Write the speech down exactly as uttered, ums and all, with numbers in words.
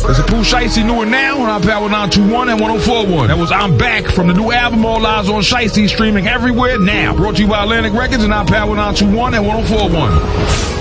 It's a Pooh Shiesty New and Now on our Power nine two one and one oh four one. That was I'm Back from the new album, All Eyes on Shiesty, streaming everywhere now. Brought to you by Atlantic Records and our Power nine two one and one oh four one.